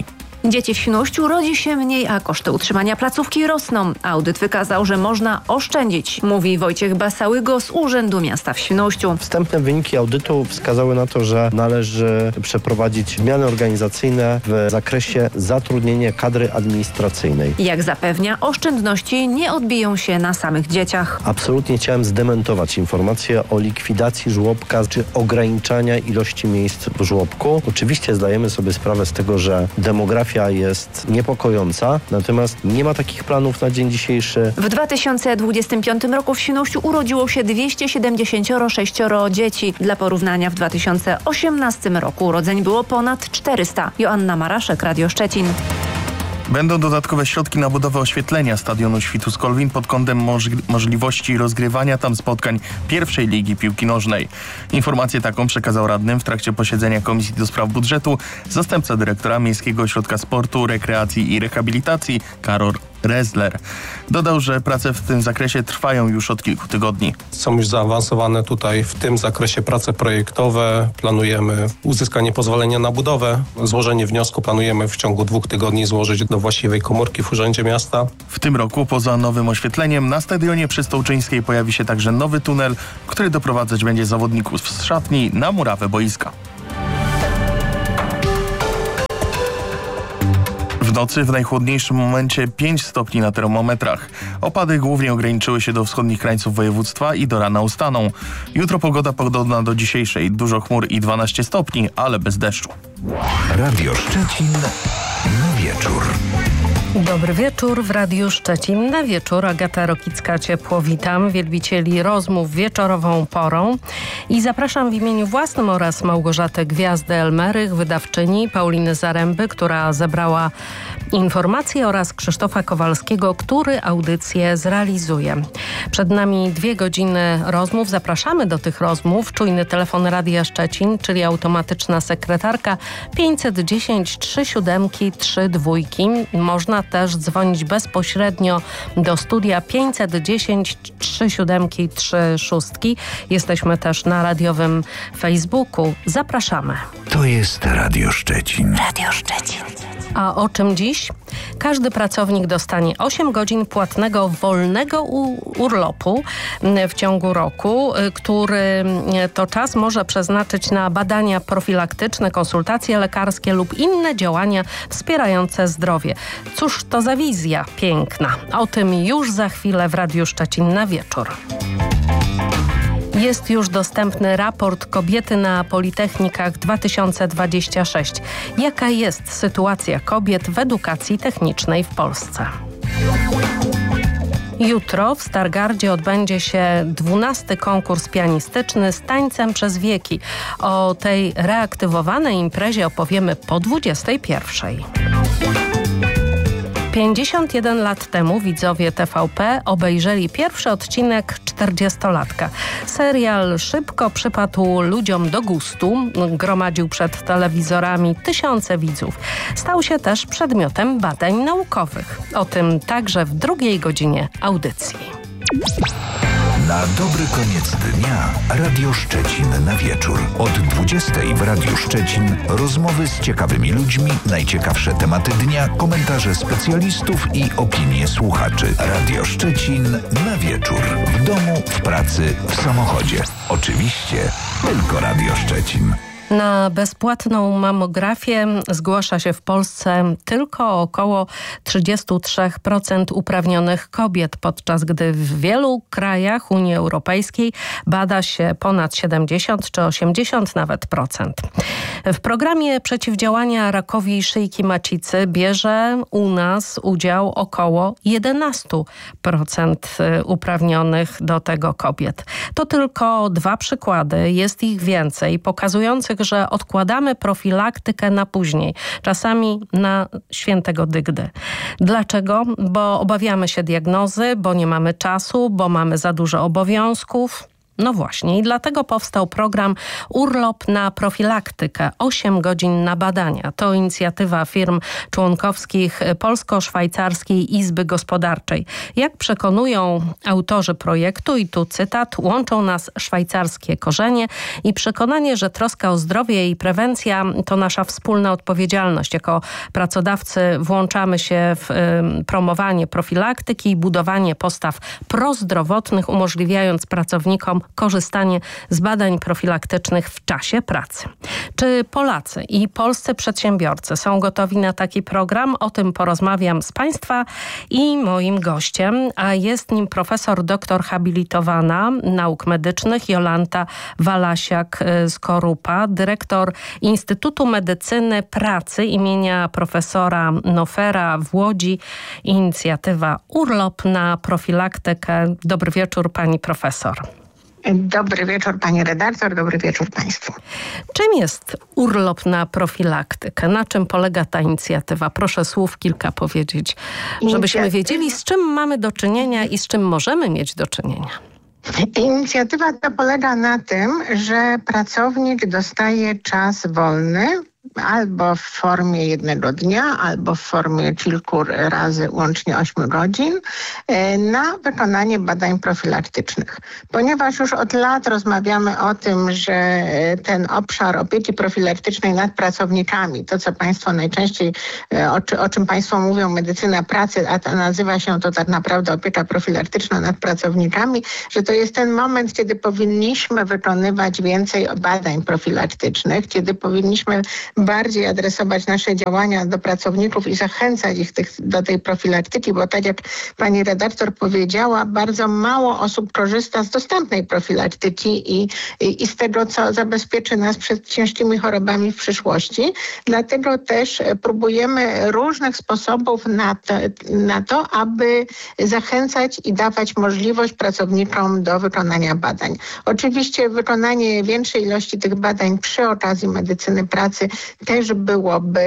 Dzieci w Świnoujściu rodzi się mniej, a koszty utrzymania placówki rosną. Audyt wykazał, że można oszczędzić, mówi Wojciech Basałygo z Urzędu Miasta w Świnoujściu. Wstępne wyniki audytu wskazały na to, że należy przeprowadzić zmiany organizacyjne w zakresie zatrudnienia kadry administracyjnej. Jak zapewnia, oszczędności nie odbiją się na samych dzieciach. Absolutnie chciałem zdementować informację o likwidacji żłobka czy ograniczania ilości miejsc w żłobku. Oczywiście zdajemy sobie sprawę z tego, że demografia jest niepokojąca, natomiast nie ma takich planów na dzień dzisiejszy. W dwa tysiące dwudziestym piątym roku w Świnoujściu urodziło się dwieście siedemdziesiąt sześć dzieci. Dla porównania w dwa tysiące osiemnastym roku urodzeń było ponad czterysta. Joanna Maraszek, Radio Szczecin. Będą dodatkowe środki na budowę oświetlenia stadionu Świtus-Kolwin pod kątem moż możliwości rozgrywania tam spotkań pierwszej ligi piłki nożnej. Informację taką przekazał radnym w trakcie posiedzenia Komisji do Spraw Budżetu zastępca dyrektora Miejskiego Ośrodka Sportu, Rekreacji i Rehabilitacji Karol Rezler. Dodał, że prace w tym zakresie trwają już od kilku tygodni. Są już zaawansowane tutaj w tym zakresie prace projektowe. Planujemy uzyskanie pozwolenia na budowę. Złożenie wniosku planujemy w ciągu dwóch tygodni złożyć do właściwej komórki w Urzędzie Miasta. W tym roku poza nowym oświetleniem na stadionie przy Stołczyńskiej pojawi się także nowy tunel, który doprowadzać będzie zawodników z szatni na murawę boiska. W nocy w najchłodniejszym momencie pięć stopni na termometrach. Opady głównie ograniczyły się do wschodnich krańców województwa i do rana ustaną. Jutro pogoda podobna do dzisiejszej. Dużo chmur i dwanaście stopni, ale bez deszczu. Radio Szczecin na wieczór. Dobry wieczór w Radiu Szczecin. Na wieczór Agata Rokicka ciepło witam wielbicieli rozmów wieczorową porą i zapraszam w imieniu własnym oraz Małgorzatę Gwiazdę-Elmerych, wydawczyni, Pauliny Zaręby, która zebrała informacje, oraz Krzysztofa Kowalskiego, który audycję zrealizuje. Przed nami dwie godziny rozmów. Zapraszamy do tych rozmów. Czujny telefon Radia Szczecin, czyli automatyczna sekretarka pięćset dziesięć trzy siedem trzy dwa. Można też dzwonić bezpośrednio do studia pięćset dziesięć trzy siedem trzy sześć. Jesteśmy też na radiowym Facebooku. Zapraszamy. To jest Radio Szczecin. Radio Szczecin. A o czym dziś? Każdy pracownik dostanie osiem godzin płatnego wolnego urlopu w ciągu roku, który to czas może przeznaczyć na badania profilaktyczne, konsultacje lekarskie lub inne działania wspierające zdrowie. Cóż to za wizja piękna? O tym już za chwilę w Radiu Szczecin na wieczór. Jest już dostępny raport Kobiety na Politechnikach dwa tysiące dwudziesty szósty. Jaka jest sytuacja kobiet w edukacji technicznej w Polsce? Jutro w Stargardzie odbędzie się dwunasty konkurs pianistyczny z tańcem przez wieki. O tej reaktywowanej imprezie opowiemy po dwudziestej pierwszej. pięćdziesiąt jeden lat temu widzowie T V P obejrzeli pierwszy odcinek czterdziestolatka. Serial szybko przypadł ludziom do gustu, gromadził przed telewizorami tysiące widzów. Stał się też przedmiotem badań naukowych. O tym także w drugiej godzinie audycji. Na dobry koniec dnia Radio Szczecin na wieczór. Od dwudziestej w Radiu Szczecin rozmowy z ciekawymi ludźmi, najciekawsze tematy dnia, komentarze specjalistów i opinie słuchaczy. Radio Szczecin na wieczór. W domu, w pracy, w samochodzie. Oczywiście tylko Radio Szczecin. Na bezpłatną mamografię zgłasza się w Polsce tylko około trzydzieści trzy procent uprawnionych kobiet, podczas gdy w wielu krajach Unii Europejskiej bada się ponad siedemdziesiąt czy osiemdziesiąt nawet procent. W programie przeciwdziałania rakowi szyjki macicy bierze u nas udział około jedenaście procent uprawnionych do tego kobiet. To tylko dwa przykłady, jest ich więcej, pokazujących, że odkładamy profilaktykę na później, czasami na świętego dygdy. Dlaczego? Bo obawiamy się diagnozy, bo nie mamy czasu, bo mamy za dużo obowiązków. No właśnie i dlatego powstał program Urlop na profilaktykę, osiem godzin na badania. To inicjatywa firm członkowskich Polsko-Szwajcarskiej Izby Gospodarczej. Jak przekonują autorzy projektu, i tu cytat, łączą nas szwajcarskie korzenie i przekonanie, że troska o zdrowie i prewencja to nasza wspólna odpowiedzialność. Jako pracodawcy włączamy się w y, promowanie profilaktyki i budowanie postaw prozdrowotnych, umożliwiając pracownikom korzystanie z badań profilaktycznych w czasie pracy. Czy Polacy i polscy przedsiębiorcy są gotowi na taki program? O tym porozmawiam z Państwa i moim gościem, a jest nim profesor doktor habilitowana nauk medycznych Jolanta Walasiak-Skorupa, dyrektor Instytutu Medycyny Pracy imienia profesora Nofera w Łodzi, inicjatywa Urlop na profilaktykę. Dobry wieczór, pani profesor. Dobry wieczór pani redaktor, dobry wieczór państwu. Czym jest urlop na profilaktykę? Na czym polega ta inicjatywa? Proszę słów kilka powiedzieć, żebyśmy wiedzieli, z czym mamy do czynienia i z czym możemy mieć do czynienia. Inicjatywa ta polega na tym, że pracownik dostaje czas wolny, albo w formie jednego dnia, albo w formie kilku razy, łącznie ośmiu godzin, na wykonanie badań profilaktycznych. Ponieważ już od lat rozmawiamy o tym, że ten obszar opieki profilaktycznej nad pracownikami, to co Państwo najczęściej, o, czy, o czym Państwo mówią, medycyna pracy, a to nazywa się to tak naprawdę opieka profilaktyczna nad pracownikami, że to jest ten moment, kiedy powinniśmy wykonywać więcej badań profilaktycznych, kiedy powinniśmy bardziej adresować nasze działania do pracowników i zachęcać ich tych, do tej profilaktyki, bo tak jak pani redaktor powiedziała, bardzo mało osób korzysta z dostępnej profilaktyki i, i, i z tego, co zabezpieczy nas przed ciężkimi chorobami w przyszłości. Dlatego też próbujemy różnych sposobów na to, na to, aby zachęcać i dawać możliwość pracownikom do wykonania badań. Oczywiście wykonanie większej ilości tych badań przy okazji medycyny pracy też byłoby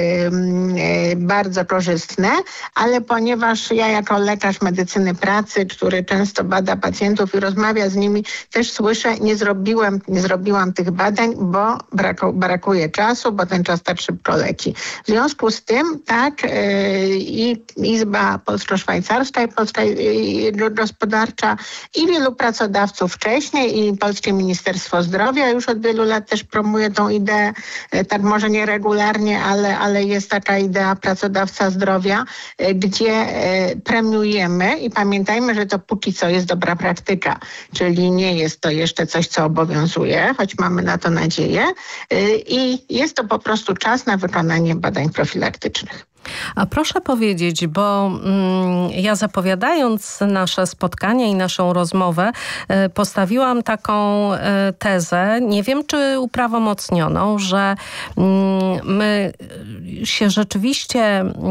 bardzo korzystne, ale ponieważ ja jako lekarz medycyny pracy, który często bada pacjentów i rozmawia z nimi, też słyszę, nie zrobiłem, nie zrobiłam tych badań, bo braku, brakuje czasu, bo ten czas tak szybko leci. W związku z tym, tak, i Izba Polsko-Szwajcarska i Polska Gospodarcza i wielu pracodawców wcześniej i Polskie Ministerstwo Zdrowia już od wielu lat też promuje tą ideę, tak może nie regularnie, ale, ale jest taka idea pracodawca zdrowia, gdzie premiujemy i pamiętajmy, że to póki co jest dobra praktyka, czyli nie jest to jeszcze coś, co obowiązuje, choć mamy na to nadzieję i jest to po prostu czas na wykonanie badań profilaktycznych. A proszę powiedzieć, bo mm, ja zapowiadając nasze spotkanie i naszą rozmowę y, postawiłam taką y, tezę, nie wiem czy uprawomocnioną, że y, my się rzeczywiście y,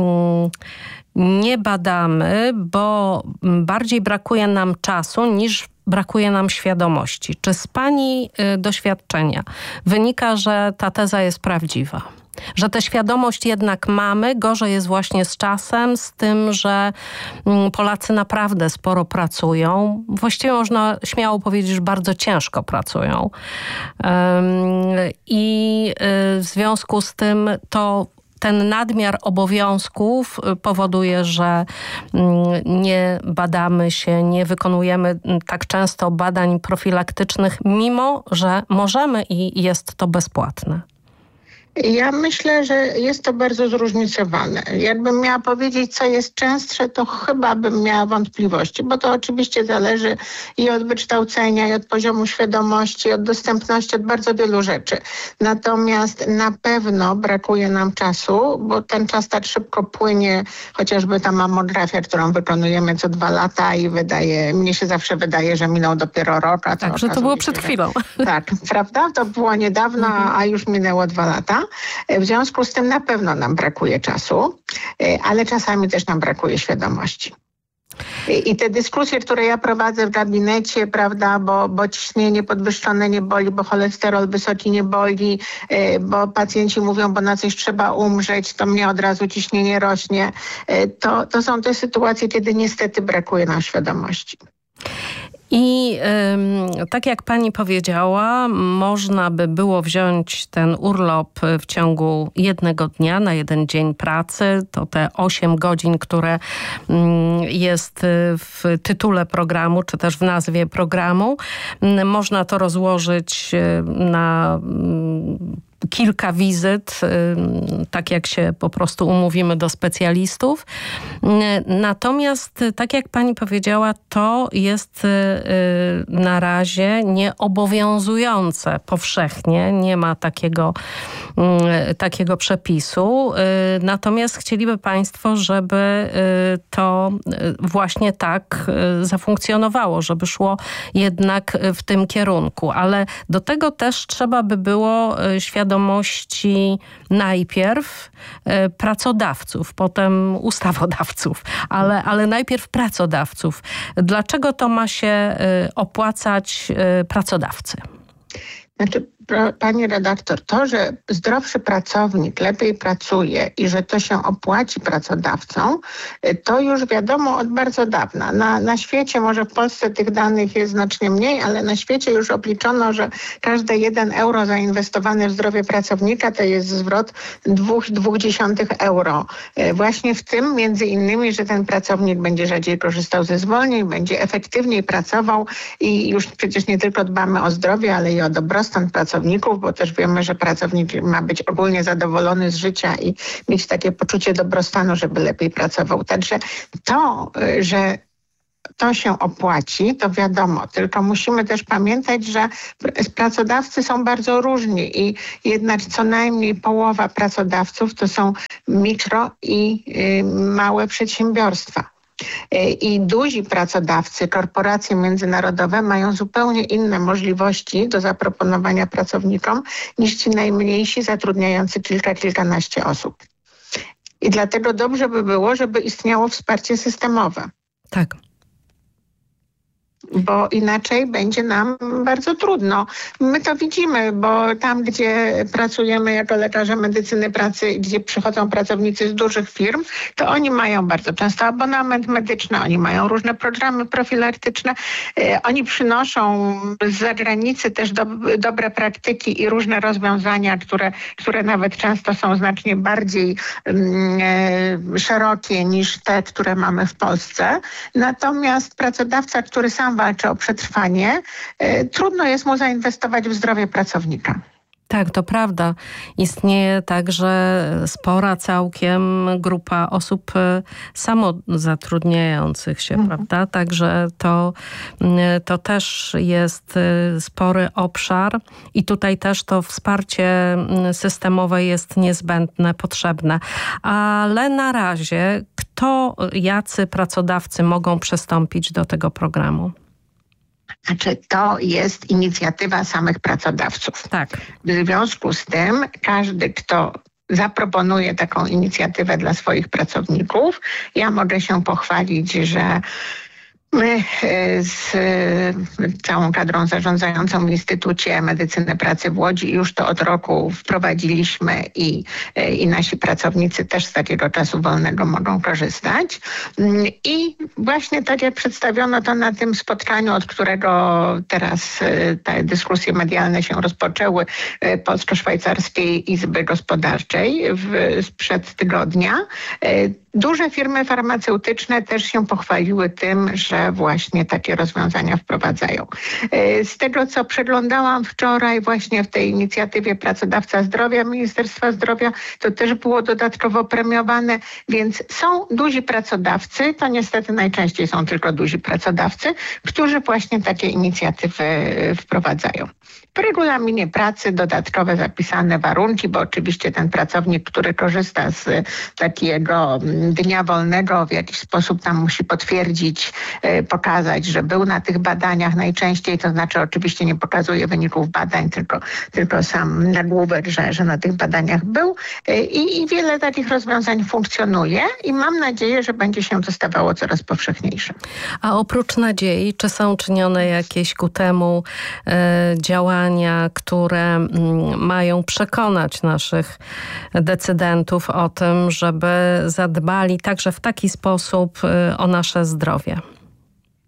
nie badamy, bo bardziej brakuje nam czasu niż brakuje nam świadomości. Czy z pani y, doświadczenia wynika, że ta teza jest prawdziwa? Że tę świadomość jednak mamy, gorzej jest właśnie z czasem, z tym, że Polacy naprawdę sporo pracują. Właściwie można śmiało powiedzieć, że bardzo ciężko pracują. I w związku z tym to ten nadmiar obowiązków powoduje, że nie badamy się, nie wykonujemy tak często badań profilaktycznych, mimo że możemy i jest to bezpłatne. Ja myślę, że jest to bardzo zróżnicowane. Jakbym miała powiedzieć, co jest częstsze, to chyba bym miała wątpliwości, bo to oczywiście zależy i od wykształcenia, i od poziomu świadomości, od dostępności, od bardzo wielu rzeczy. Natomiast na pewno brakuje nam czasu, bo ten czas tak szybko płynie, chociażby ta mammografia, którą wykonujemy co dwa lata i wydaje, mnie się zawsze wydaje, że minął dopiero rok. A tak, że to było przed chwilą. Że, tak, prawda? To było niedawno, a już minęło dwa lata. W związku z tym na pewno nam brakuje czasu, ale czasami też nam brakuje świadomości. I te dyskusje, które ja prowadzę w gabinecie, prawda, bo, bo ciśnienie podwyższone nie boli, bo cholesterol wysoki nie boli, bo pacjenci mówią, bo na coś trzeba umrzeć, to mnie od razu ciśnienie rośnie. To, to są te sytuacje, kiedy niestety brakuje nam świadomości. I ym, tak jak pani powiedziała, można by było wziąć ten urlop w ciągu jednego dnia, na jeden dzień pracy. To te osiem godzin, które ym, jest w tytule programu, czy też w nazwie programu. Ym, można to rozłożyć na ym, kilka wizyt, tak jak się po prostu umówimy do specjalistów. Natomiast, tak jak pani powiedziała, to jest na razie nieobowiązujące powszechnie. Nie ma takiego, takiego przepisu. Natomiast chcieliby państwo, żeby to właśnie tak zafunkcjonowało, żeby szło jednak w tym kierunku. Ale do tego też trzeba by było świadomości najpierw y, pracodawców, potem ustawodawców, ale, ale najpierw pracodawców. Dlaczego to ma się y, opłacać y, pracodawcy? Znaczy, pani redaktor, to, że zdrowszy pracownik lepiej pracuje i że to się opłaci pracodawcom, to już wiadomo od bardzo dawna. Na, na świecie, może w Polsce tych danych jest znacznie mniej, ale na świecie już obliczono, że każde jeden euro zainwestowane w zdrowie pracownika to jest zwrot dwóch i dwóch dziesiątych euro. Właśnie w tym między innymi, że ten pracownik będzie rzadziej korzystał ze zwolnień, będzie efektywniej pracował i już przecież nie tylko dbamy o zdrowie, ale i o dobrostan pracowników, bo też wiemy, że pracownik ma być ogólnie zadowolony z życia i mieć takie poczucie dobrostanu, żeby lepiej pracował. Także to, że to się opłaci, to wiadomo, tylko musimy też pamiętać, że pracodawcy są bardzo różni i jednak co najmniej połowa pracodawców to są mikro i y, małe przedsiębiorstwa. I duzi pracodawcy, korporacje międzynarodowe mają zupełnie inne możliwości do zaproponowania pracownikom niż ci najmniejsi zatrudniający kilka, kilkanaście osób. I dlatego dobrze by było, żeby istniało wsparcie systemowe. Tak. Bo inaczej będzie nam bardzo trudno. My to widzimy, bo tam, gdzie pracujemy jako lekarze medycyny pracy, gdzie przychodzą pracownicy z dużych firm, to oni mają bardzo często abonament medyczny, oni mają różne programy profilaktyczne, oni przynoszą z zagranicy też do, dobre praktyki i różne rozwiązania, które, które nawet często są znacznie bardziej um, szerokie niż te, które mamy w Polsce. Natomiast pracodawca, który sam walczy o przetrwanie, y, trudno jest mu zainwestować w zdrowie pracownika. Tak, to prawda. Istnieje także spora całkiem grupa osób samozatrudniających się, mhm. prawda? Także to, to też jest spory obszar i tutaj też to wsparcie systemowe jest niezbędne, potrzebne. Ale na razie kto, jacy pracodawcy mogą przystąpić do tego programu? Znaczy, to jest inicjatywa samych pracodawców. Tak. W związku z tym każdy, kto zaproponuje taką inicjatywę dla swoich pracowników, ja mogę się pochwalić, że my z całą kadrą zarządzającą w Instytucie Medycyny Pracy w Łodzi już to od roku wprowadziliśmy i, i nasi pracownicy też z takiego czasu wolnego mogą korzystać. I właśnie tak jak przedstawiono to na tym spotkaniu, od którego teraz te dyskusje medialne się rozpoczęły Polsko-Szwajcarskiej Izby Gospodarczej w, sprzed tygodnia, duże firmy farmaceutyczne też się pochwaliły tym, że właśnie takie rozwiązania wprowadzają. Z tego, co przeglądałam wczoraj właśnie w tej inicjatywie Pracodawca Zdrowia Ministerstwa Zdrowia, to też było dodatkowo premiowane, więc są duzi pracodawcy, to niestety najczęściej są tylko duzi pracodawcy, którzy właśnie takie inicjatywy wprowadzają. W regulaminie pracy dodatkowe zapisane warunki, bo oczywiście ten pracownik, który korzysta z takiego dnia wolnego, w jakiś sposób tam musi potwierdzić, pokazać, że był na tych badaniach najczęściej, to znaczy oczywiście nie pokazuje wyników badań, tylko, tylko sam nagłówek, że, że na tych badaniach był i, i wiele takich rozwiązań funkcjonuje i mam nadzieję, że będzie się to stawało coraz powszechniejsze. A oprócz nadziei, czy są czynione jakieś ku temu e, działania, które m, mają przekonać naszych decydentów o tym, żeby zadbali także w taki sposób e, o nasze zdrowie?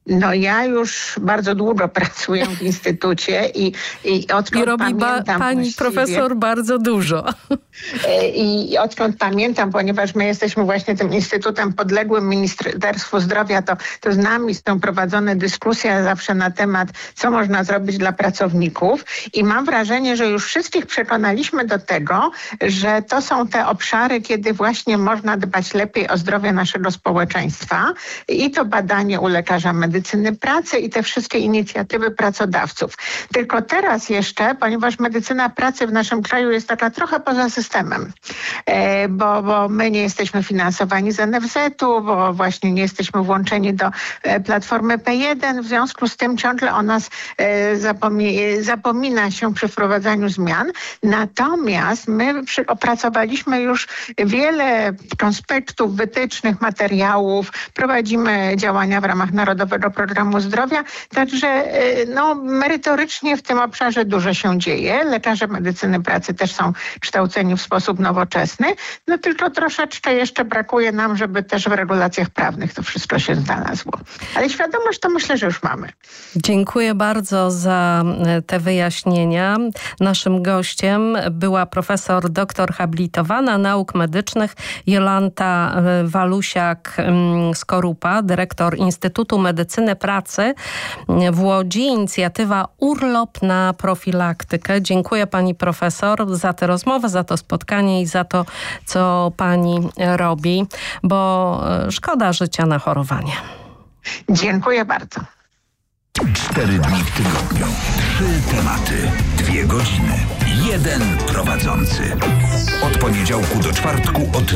No ja już bardzo długo pracuję w instytucie i, i odkąd I robi pamiętam... ba- pani profesor bardzo dużo. I, I odkąd pamiętam, ponieważ my jesteśmy właśnie tym instytutem podległym Ministerstwu Zdrowia, to, to z nami są prowadzone dyskusje zawsze na temat, co można zrobić dla pracowników i mam wrażenie, że już wszystkich przekonaliśmy do tego, że to są te obszary, kiedy właśnie można dbać lepiej o zdrowie naszego społeczeństwa i to badanie u lekarza medycyny pracy i te wszystkie inicjatywy pracodawców. Tylko teraz jeszcze, ponieważ medycyna pracy w naszym kraju jest taka trochę poza systemem, e, bo, bo my nie jesteśmy finansowani z en ef zetu, bo właśnie nie jesteśmy włączeni do e, platformy P jeden, w związku z tym ciągle o nas e, zapomi- zapomina się przy wprowadzaniu zmian. Natomiast my przy, opracowaliśmy już wiele konspektów, wytycznych, materiałów, prowadzimy działania w ramach Narodowego Programu Zdrowia, także e, no, merytorycznie w tym obszarze dużo się dzieje. Lekarze medycyny pracy też są kształceni w sposób nowoczesny, no tylko troszeczkę jeszcze brakuje nam, żeby też w regulacjach prawnych to wszystko się znalazło. Ale świadomość to myślę, że już mamy. Dziękuję bardzo za te wyjaśnienia. Naszym gościem była profesor doktor habilitowana nauk medycznych Jolanta Walusiak-Skorupa, dyrektor Instytutu Medycyny Pracy w Łodzi. Inicjatywa Urlop na profilaktykę. Dziękuję pani profesor za tę rozmowę, za to spotkanie i za to, co pani robi, bo szkoda życia na chorowanie. Dziękuję bardzo. Cztery dni w tygodniu, trzy tematy, dwie godziny, jeden prowadzący. Od poniedziałku do czwartku od